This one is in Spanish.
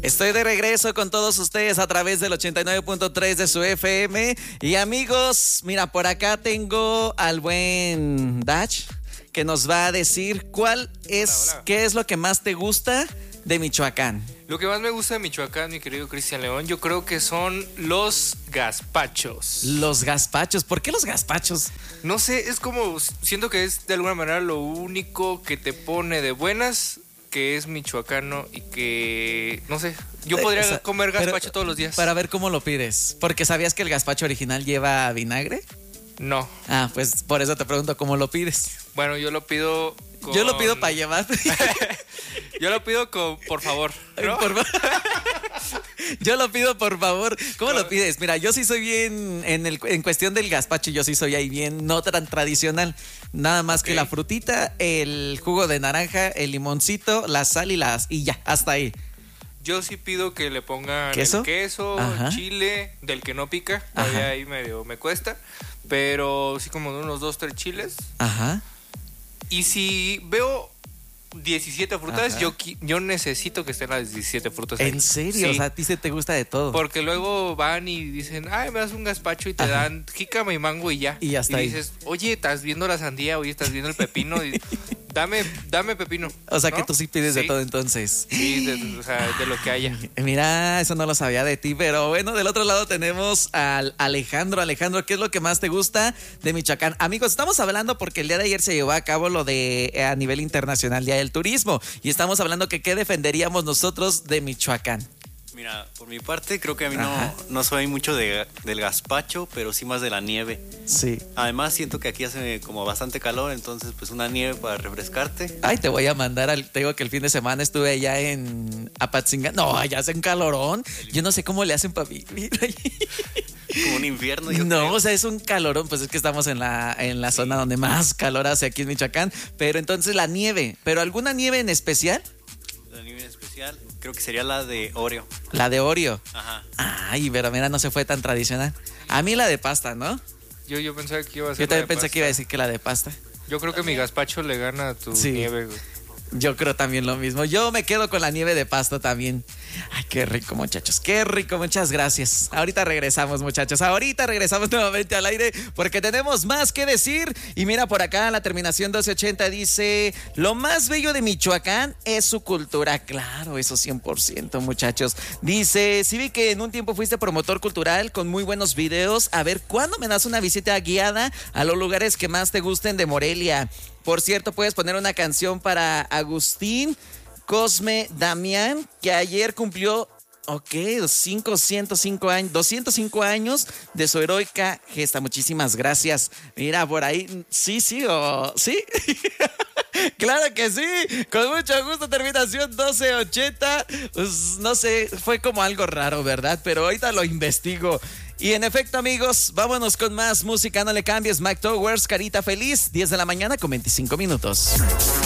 Estoy de regreso con todos ustedes a través del 89.3 de su FM. Y amigos, mira, por acá tengo al buen Dach, que nos va a decir qué es lo que más te gusta de Michoacán. Lo que más me gusta de Michoacán, mi querido Cristian León, yo creo que son los gazpachos. Los gazpachos, ¿por qué los gazpachos? No sé, es como, siento que es de alguna manera lo único que te pone de buenas, que es michoacano y que, no sé, yo podría comer gazpacho todos los días. Para ver cómo lo pides, porque ¿sabías que el gazpacho original lleva vinagre? No. Ah, pues por eso te pregunto cómo lo pides. Bueno, yo lo pido con... Yo lo pido para llevar. Yo lo pido por favor, ¿no? Yo lo pido por favor. ¿Cómo lo pides? Mira, yo sí soy bien en cuestión del gazpacho, yo sí soy ahí bien no tan tradicional. Nada más que la frutita, el jugo de naranja, el limoncito, la sal y ya, hasta ahí. Yo sí pido que le pongan ¿Queso? El queso, chile, del que no pica, todavía ahí medio me cuesta, pero sí como de unos 2-3 chiles. Ajá. Y si veo 17 frutas, yo necesito que estén las 17 frutas ahí. ¿En serio? Sí. O sea, a ti se te gusta de todo. Porque luego van y dicen, ay, me das un gazpacho y te dan jícama y mango y ya. Y hasta ahí dices, oye, ¿estás viendo la sandía? Oye, ¿estás viendo el pepino? Y, dame pepino. O sea, ¿no? que tú sí pides de todo entonces. Sí, de lo que haya. Mira, eso no lo sabía de ti, pero bueno, del otro lado tenemos al Alejandro. Alejandro, ¿qué es lo que más te gusta de Michoacán? Amigos, estamos hablando porque el día de ayer se llevó a cabo lo de a nivel internacional Día del Turismo y estamos hablando que qué defenderíamos nosotros de Michoacán. Mira, por mi parte creo que a mí no soy mucho del gazpacho, pero sí más de la nieve. Sí. Además siento que aquí hace como bastante calor, entonces pues una nieve para refrescarte. Ay, te voy a mandar te digo que el fin de semana estuve allá en Apatzingán. No, allá hace un calorón. Yo no sé cómo le hacen para vivir ahí. Como un infierno. No, o sea, es un calorón, pues es que estamos en la zona donde más calor hace aquí en Michoacán. Pero entonces la nieve, ¿pero alguna nieve en especial? La nieve en especial, creo que sería la de Oreo. La de Oreo. Ajá. Ay, pero mira, no se fue tan tradicional. A mí la de pasta, ¿no? Yo pensaba que iba a ser. Yo también pensé que iba a decir que la de pasta. Yo creo que mi gazpacho le gana a tu nieve, güey. Yo creo también lo mismo. Yo me quedo con la nieve de pasta también. Ay, qué rico, muchachos. Qué rico, muchas gracias. Ahorita regresamos, muchachos. Ahorita regresamos nuevamente al aire porque tenemos más que decir. Y mira, por acá la terminación 1280 dice: lo más bello de Michoacán es su cultura. Claro, eso 100%, muchachos. Dice: sí vi que en un tiempo fuiste promotor cultural con muy buenos videos. A ver, ¿cuándo me das una visita guiada a los lugares que más te gusten de Morelia? Por cierto, puedes poner una canción para Agustín Cosme Damián, que ayer cumplió, 205 años de su heroica gesta. Muchísimas gracias. Mira, por ahí, sí. Claro que sí, con mucho gusto, terminación 1280. Pues, no sé, fue como algo raro, ¿verdad? Pero ahorita lo investigo. Y en efecto, amigos, vámonos con más música. No le cambies, Mike Towers, Carita Feliz, 10 de la mañana con 25 minutos.